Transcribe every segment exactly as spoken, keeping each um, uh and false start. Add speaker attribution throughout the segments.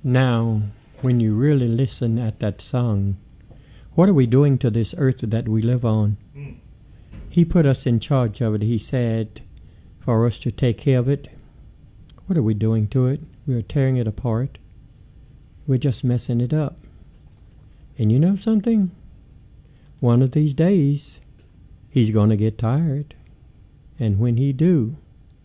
Speaker 1: Now, when you really listen at that song, what are we doing to this earth that we live on? Mm. He put us in charge of it. He said for us to take care of it. What are we doing to it? We are tearing it apart. We're just messing it up. And you know something? One of these days, he's going to get tired. And when he do,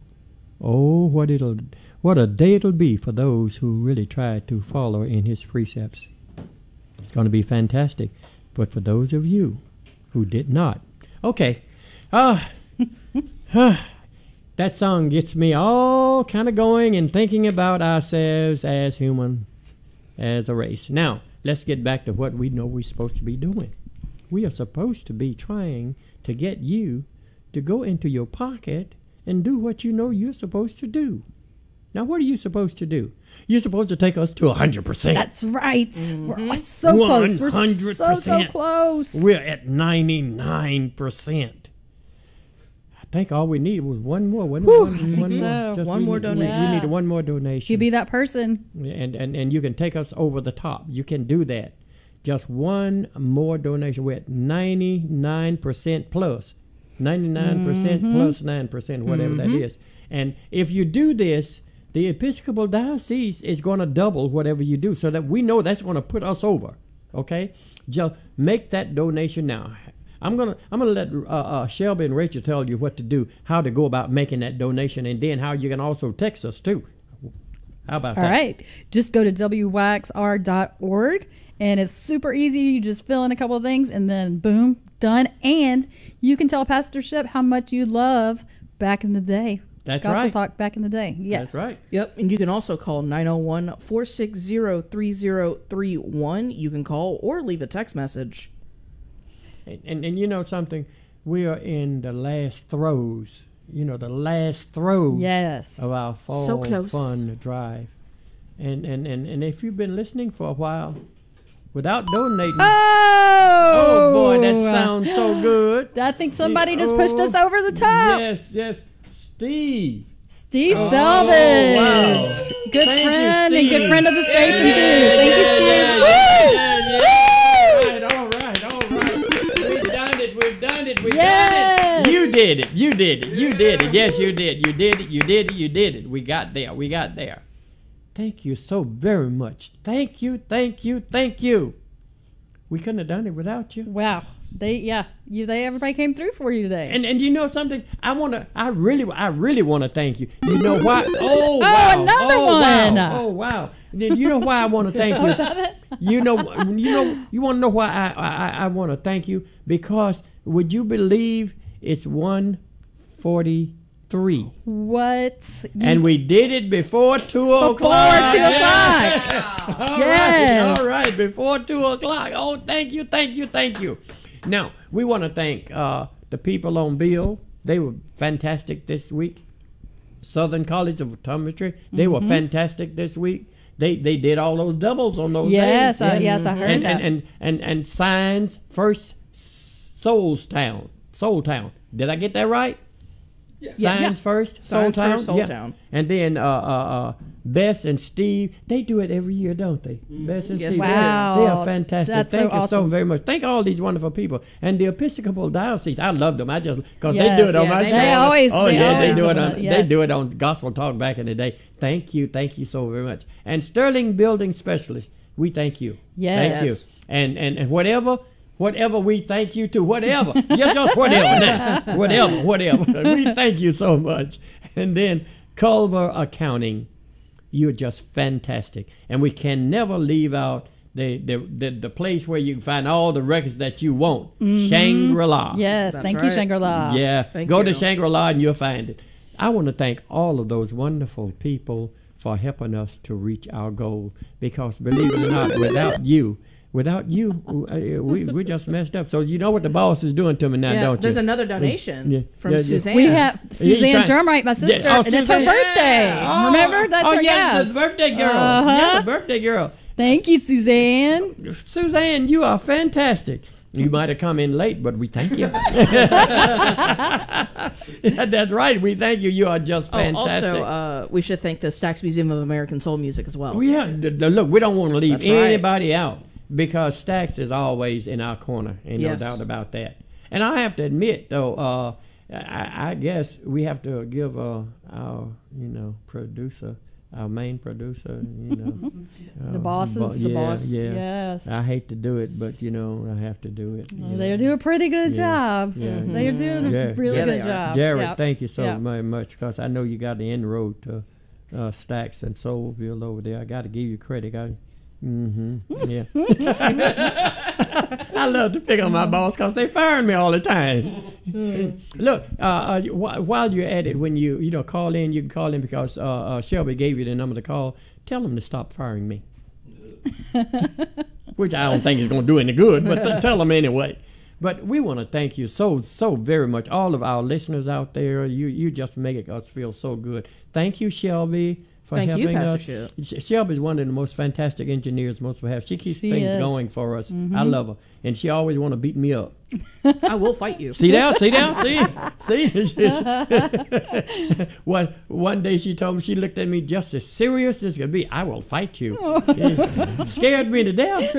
Speaker 1: oh, what it'll, what a day it'll be for those who really try to follow in his precepts. It's going to be fantastic. But for those of you who did not, okay, ah, uh, that song gets me all kind of going and thinking about ourselves as humans, as a race. Now, let's get back to what we know we're supposed to be doing. We are supposed to be trying to get you to go into your pocket and do what you know you're supposed to do. Now, what are you supposed to do? You're supposed to take us to one hundred percent.
Speaker 2: That's right. Mm-hmm. We're so close. We're so, so close.
Speaker 1: We're at ninety-nine percent. I think all we need was one more. One,
Speaker 2: Whew,
Speaker 1: one, one
Speaker 2: so.
Speaker 1: more.
Speaker 3: Just one more donation.
Speaker 1: We, we need one more donation.
Speaker 2: You be that person.
Speaker 1: And, and, and you can take us over the top. You can do that. Just one more donation. We're at ninety-nine percent plus. ninety-nine percent mm-hmm. plus nine percent, whatever mm-hmm. that is. And if you do this, the Episcopal Diocese is going to double whatever you do so that we know that's going to put us over. Okay? Just make that donation now. I'm going to I'm gonna let uh, uh, Shelby and Rachel tell you what to do, how to go about making that donation, and then how you can also text us, too. How about
Speaker 2: All
Speaker 1: that?
Speaker 2: All right. Just go to W Y X R dot org, and it's super easy. You just fill in a couple of things, and then boom, done. And you can tell Pastor Shep how much you love back in the day.
Speaker 1: That's
Speaker 2: Gospel
Speaker 1: right.
Speaker 2: Talk back in the day. Yes.
Speaker 1: That's right.
Speaker 3: Yep. And you can also call nine oh one, four six zero, three zero three one. You can call or leave a text message.
Speaker 1: And, and, and you know something? We are in the last throes, you know, the last throes
Speaker 2: yes.
Speaker 1: of our fall
Speaker 3: so close.
Speaker 1: fun drive. And, and, and, and if you've been listening for a while, without donating.
Speaker 2: Oh!
Speaker 1: Oh, boy, that sounds so good.
Speaker 2: I think somebody
Speaker 1: yeah,
Speaker 2: just
Speaker 1: oh,
Speaker 2: pushed us over the top.
Speaker 1: Yes, yes. Steve.
Speaker 2: Steve
Speaker 1: oh,
Speaker 2: Selvage.
Speaker 1: Wow.
Speaker 2: Good
Speaker 1: Thank
Speaker 2: friend
Speaker 1: you,
Speaker 2: and good friend of the station,
Speaker 1: yeah,
Speaker 2: too.
Speaker 1: Yeah,
Speaker 2: Thank
Speaker 1: yeah,
Speaker 2: you, Steve.
Speaker 1: Yeah, yeah, yeah. All right, all right, all right. We've done it. We've done it. We've
Speaker 2: yes.
Speaker 1: done it. You did it. You did it. You did it. Yes, you did. You did it. You did it. You did it. We got there. We got there. Thank you so very much. Thank you. Thank you. Thank you. We couldn't have done it without you.
Speaker 2: Wow. They yeah, you they everybody came through for you today.
Speaker 1: And and you know something? I wanna I really I really wanna thank you. You know why? Oh,
Speaker 2: oh
Speaker 1: wow.
Speaker 2: another
Speaker 1: oh,
Speaker 2: one.
Speaker 1: Wow. Oh wow. Then you know why I wanna thank you.
Speaker 2: Was that it?
Speaker 1: You know you know you wanna know why I, I, I wanna thank you? Because would you believe it's one forty three.
Speaker 2: What? You
Speaker 1: and we did it before two
Speaker 2: before
Speaker 1: o'clock.
Speaker 2: Before two o'clock.
Speaker 1: all
Speaker 2: yes.
Speaker 1: right, all right, before two o'clock. Oh, thank you, thank you, thank you. Now, we want to thank uh, the people on Bill. They were fantastic this week. Southern College of Optometry, they mm-hmm. were fantastic this week. They they did all those doubles on those
Speaker 2: yes,
Speaker 1: days.
Speaker 2: Uh, yes, yes, I heard
Speaker 1: and,
Speaker 2: that.
Speaker 1: And, and, and, and Signs First Souls Town. Soul Town. Did I get that right?
Speaker 3: Yes.
Speaker 1: Signs
Speaker 3: yes.
Speaker 1: First,
Speaker 3: Signs
Speaker 1: Soul Town.
Speaker 3: First, Soul
Speaker 1: yeah.
Speaker 3: Town.
Speaker 1: And then uh, uh, uh, Bess and Steve, they do it every year, don't they? Mm-hmm. Bess and
Speaker 3: yes,
Speaker 1: Steve,
Speaker 2: wow.
Speaker 1: they, they are fantastic.
Speaker 2: That's
Speaker 1: Thank
Speaker 2: so
Speaker 1: you
Speaker 2: awesome.
Speaker 1: so very much. Thank all these wonderful people. And the Episcopal Diocese, I love them. I just because
Speaker 2: yes,
Speaker 1: they do it on
Speaker 2: yeah,
Speaker 1: my
Speaker 2: they,
Speaker 1: show.
Speaker 2: They always,
Speaker 1: oh
Speaker 2: they
Speaker 1: yeah,
Speaker 2: always
Speaker 1: they do it
Speaker 2: do
Speaker 1: on
Speaker 2: it, yes.
Speaker 1: they do it on Gospel Talk back in the day. Thank you, thank you so very much. And Sterling Building Specialist, we thank you.
Speaker 2: Yes.
Speaker 1: Thank you. And and and whatever. Whatever we thank you to, whatever. Yeah, just whatever now. Whatever, whatever. We thank you so much. And then Culver Accounting, you're just fantastic. And we can never leave out the the, the, the place where you can find all the records that you want. Mm-hmm. Shangri-La.
Speaker 2: Yes,
Speaker 3: That's
Speaker 2: thank
Speaker 3: right.
Speaker 2: you, Shangri-La.
Speaker 1: Yeah,
Speaker 3: thank
Speaker 1: go
Speaker 3: you.
Speaker 1: to Shangri-La and you'll find it. I want to thank all of those wonderful people for helping us to reach our goal. Because believe it or not, without you, Without you, uh, we we just messed up. So you know what the boss is doing to me now,
Speaker 3: yeah,
Speaker 1: don't
Speaker 3: there's
Speaker 1: you?
Speaker 3: another donation
Speaker 1: yeah,
Speaker 3: from
Speaker 1: yeah, yeah.
Speaker 3: Suzanne.
Speaker 2: We have Suzanne
Speaker 1: trying-
Speaker 2: Drumright, my sister,
Speaker 1: Yeah, oh,
Speaker 2: and it's her
Speaker 1: Suzanne.
Speaker 2: birthday.
Speaker 1: Yeah. Oh,
Speaker 2: Remember? That's
Speaker 1: oh,
Speaker 2: her
Speaker 1: yeah,
Speaker 2: yes.
Speaker 1: the birthday girl.
Speaker 2: Uh-huh.
Speaker 1: Yeah, the birthday girl.
Speaker 2: Thank you, Suzanne.
Speaker 1: Suzanne, you are fantastic. You might have come in late, but we thank you. That's right. We thank you. You are just fantastic.
Speaker 3: Oh, also, uh, we should thank the Stax Museum of American Soul Music as well.
Speaker 1: We have, the, the, look, we don't want to leave
Speaker 3: That's right.
Speaker 1: anybody out because Stax is always in our corner, and
Speaker 3: Yes.
Speaker 1: no doubt about that. And I have to admit, though, uh, I, I guess we have to give uh, our, you know, producer, our main producer, you know.
Speaker 2: The
Speaker 1: uh,
Speaker 2: bosses,
Speaker 1: bo-
Speaker 2: the
Speaker 1: yeah,
Speaker 2: boss.
Speaker 1: Yeah.
Speaker 2: Yes.
Speaker 1: I hate to do it, but, you know, I have to do it. you
Speaker 2: They
Speaker 1: know.
Speaker 2: do a pretty good
Speaker 1: Yeah.
Speaker 2: job.
Speaker 1: Yeah.
Speaker 2: They're doing a
Speaker 1: Yeah.
Speaker 2: really
Speaker 3: Yeah,
Speaker 2: good
Speaker 3: they are.
Speaker 2: job.
Speaker 1: Jared,
Speaker 2: Yeah.
Speaker 1: thank you so
Speaker 2: Yeah.
Speaker 1: very much because I know you got the inroad to uh, Stax and Soulville over there. I got to give you credit. I, mm-hmm. Yeah. I love to pick on my boss because they fire me all the time. Look, uh, uh, wh- while you're at it, when you you know call in, you can call in because uh, uh, Shelby gave you the number to call. Tell them to stop firing me. Which I don't think is going to do any good, but t- tell them anyway. But we want to thank you so, so very much. All of our listeners out there, you, you just make us feel so good. Thank you, Shelby, for
Speaker 3: Thank you,
Speaker 1: helping
Speaker 3: Pastor
Speaker 1: us.
Speaker 3: Shep.
Speaker 1: Sh- Shelby is one of the most fantastic engineers most of us have. She keeps
Speaker 2: She
Speaker 1: things
Speaker 2: is.
Speaker 1: going for us. I love her. And she always want to beat me up.
Speaker 3: I will fight you.
Speaker 1: See that? See that? See? See? one, one day she told me, she looked at me just as serious as could be. I will fight you. It scared me to death.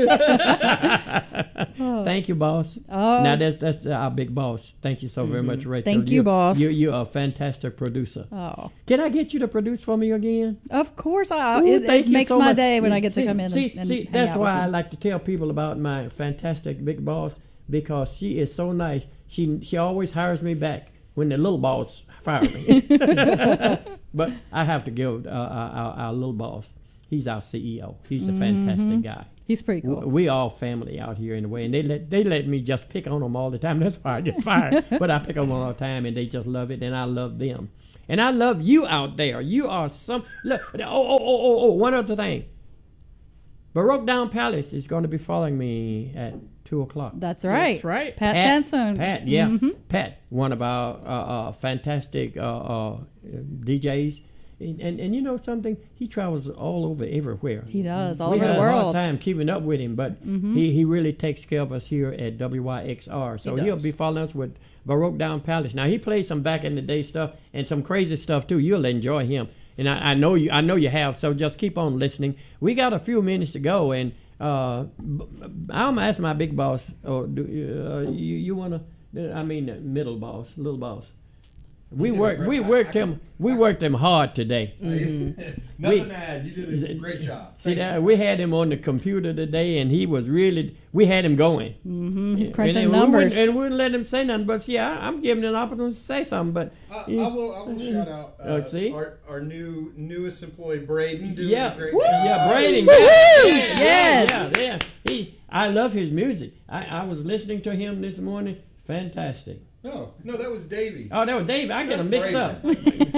Speaker 1: Thank you, boss.
Speaker 2: Oh.
Speaker 1: Now, that's that's our big boss. Thank you so very much, Rachel.
Speaker 2: Thank you, boss.
Speaker 1: You, you're a fantastic producer.
Speaker 2: Oh,
Speaker 1: Can I get you to produce for me again?
Speaker 2: of course. I,
Speaker 1: Ooh,
Speaker 2: it
Speaker 1: thank
Speaker 2: it
Speaker 1: you
Speaker 2: makes
Speaker 1: so
Speaker 2: my
Speaker 1: much.
Speaker 2: day when
Speaker 1: Yeah,
Speaker 2: I get
Speaker 1: see,
Speaker 2: to come in
Speaker 1: See,
Speaker 2: and, and
Speaker 1: see,
Speaker 2: hang
Speaker 1: that's
Speaker 2: out
Speaker 1: why
Speaker 2: with
Speaker 1: I
Speaker 2: you.
Speaker 1: like to tell people about my fantastic big boss because she is so nice. She she always hires me back when the little boss fire me. But I have to give uh, our, our, our little boss. He's our C E O. He's a fantastic guy.
Speaker 2: He's pretty cool.
Speaker 1: W- We all family out here in a way, and they let they let me just pick on them all the time. That's why I get fired. But I pick on them all the time, and they just love it, and I love them, and I love you out there. You are some look. Oh oh oh oh oh. One other thing. Baroque Down Palace is going to be following me at two o'clock.
Speaker 2: That's right.
Speaker 3: That's right.
Speaker 2: Pat,
Speaker 1: Pat,
Speaker 2: Sansone.
Speaker 1: Pat, yeah,
Speaker 2: Mhm.
Speaker 1: Pat, one of our uh, uh, fantastic uh, uh, D Js, and, and and you know something, he travels all over everywhere.
Speaker 2: He does, all
Speaker 1: we
Speaker 2: over
Speaker 1: have
Speaker 2: the
Speaker 1: a hard
Speaker 2: world.
Speaker 1: time keeping up with him, but
Speaker 2: Mhm.
Speaker 1: he, he really takes care of us here at W Y X R. So
Speaker 3: He
Speaker 1: he'll
Speaker 3: does.
Speaker 1: be following us with Baroque Down Palace. Now he plays some back in the day stuff and some crazy stuff too. You'll enjoy him, and I, I know you. I know you have. So just keep on listening. We got a few minutes to go, and uh, b- I'm gonna ask my big boss. Or do uh, you you wanna? I mean, uh, middle boss, little boss. We worked. We worked him. We worked him hard today.
Speaker 4: Nothing
Speaker 1: We-
Speaker 4: to add. You did a great job.
Speaker 1: See
Speaker 4: Thank
Speaker 1: that
Speaker 4: you.
Speaker 1: we had him on the computer today, and he was really. We had him going.
Speaker 2: Mm-hmm. He's
Speaker 1: And-
Speaker 2: crunching
Speaker 1: and we
Speaker 2: numbers.
Speaker 1: wouldn't- and we wouldn't let him say nothing. But see, I, I'm giving him an opportunity to say something. But
Speaker 4: I, I
Speaker 1: yeah.
Speaker 4: will. I will shout out uh,
Speaker 1: Oh, see?
Speaker 4: our, our new newest employee, Braden, doing
Speaker 1: yeah,
Speaker 4: a great
Speaker 1: Woo!
Speaker 4: job.
Speaker 1: yeah, Brady.
Speaker 2: Woo!
Speaker 1: Yeah, yeah,
Speaker 2: Yes.
Speaker 1: yeah, yeah. He, I love his music. I, I was listening to him this morning. Fantastic.
Speaker 4: No, no, that was Davey.
Speaker 1: Oh, that was Dave. I get them mixed up.
Speaker 4: Brady.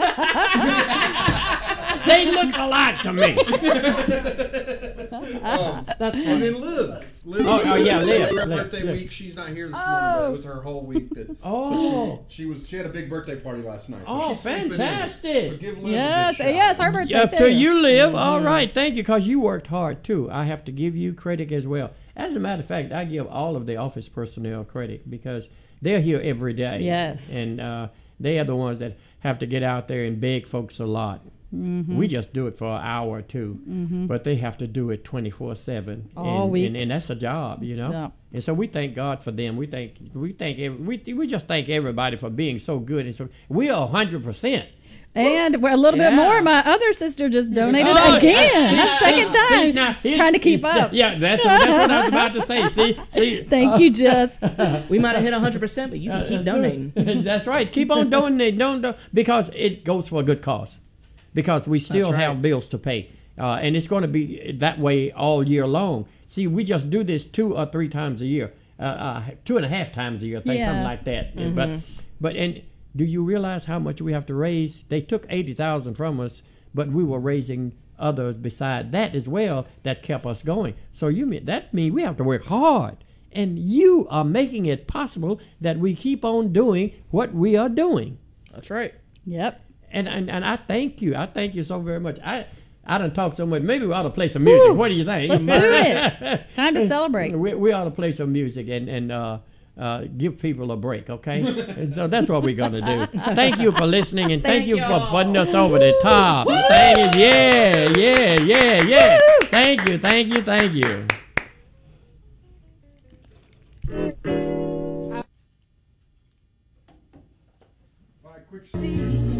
Speaker 1: They look alike to me.
Speaker 4: Um,
Speaker 3: That's
Speaker 4: and
Speaker 3: fun.
Speaker 4: then Liv. Liv
Speaker 1: Oh, oh, yeah, Liv,
Speaker 4: Her
Speaker 1: Liv,
Speaker 4: birthday
Speaker 1: Liv.
Speaker 4: week. She's not here this morning, but it was her whole week. That
Speaker 1: Oh.
Speaker 4: she, she was. She had a big birthday party last night. So
Speaker 1: Oh,
Speaker 4: she's sleeping in.
Speaker 1: fantastic.
Speaker 4: So give Liv
Speaker 2: Yes,
Speaker 4: a big shout
Speaker 2: yes,
Speaker 4: out.
Speaker 2: her birthday
Speaker 1: Yeah,
Speaker 2: too.
Speaker 1: to you live. All right, thank you, because you worked hard too. I have to give you credit as well. As a matter of fact, I give all of the office personnel credit because they're here every day.
Speaker 2: Yes.
Speaker 1: and uh, they are the ones that have to get out there and beg folks a lot.
Speaker 2: Mm-hmm.
Speaker 1: We just do it for an hour or 2 but they have to do it twenty-four seven.
Speaker 2: All
Speaker 1: and,
Speaker 2: week.
Speaker 1: and, and that's a job, you know.
Speaker 2: Yeah.
Speaker 1: And so we thank God for them. We thank we thank every, we we just thank everybody for being so good and so we are hundred percent.
Speaker 2: And we're a little bit
Speaker 1: Yeah.
Speaker 2: more. My other sister just donated
Speaker 1: Oh,
Speaker 2: again.
Speaker 1: see,
Speaker 2: That's the second
Speaker 1: see,
Speaker 2: time.
Speaker 1: now,
Speaker 2: She's
Speaker 1: see,
Speaker 2: trying to keep up.
Speaker 1: Yeah, that's, that's what I was about to say. See, see.
Speaker 2: Thank you, Jess.
Speaker 3: We might have hit one hundred percent, but you can keep donating.
Speaker 1: That's right. Keep on donating. Don't do, because it goes for a good cause. Because we still
Speaker 3: That's right.
Speaker 1: have bills to pay, uh, and it's going to be that way all year long. See, we just do this two or three times a year, uh, uh, two and a half times a year, I think,
Speaker 2: Yeah.
Speaker 1: something like that.
Speaker 3: Mm-hmm.
Speaker 1: But, but and do you realize how much we have to raise? They took eighty thousand from us, but we were raising others beside that as well that kept us going. So you mean that means we have to work hard, and you are making it possible that we keep on doing what we are doing.
Speaker 3: That's right.
Speaker 2: Yep.
Speaker 1: And, and and I thank you. I thank you so very much. I I done talked so much. Maybe we ought to play some music.
Speaker 2: Woo!
Speaker 1: What do you think?
Speaker 2: Let's do it. Time to celebrate.
Speaker 1: We, we ought to play some music and and uh, uh, give people a break, okay? And so that's what we're gonna do. Thank you for listening, and thank,
Speaker 3: Thank
Speaker 1: you
Speaker 3: y'all.
Speaker 1: for putting us over the top. Thank you. Yeah, yeah, yeah, yeah. Thank you, thank you, thank you.
Speaker 4: All right, quick.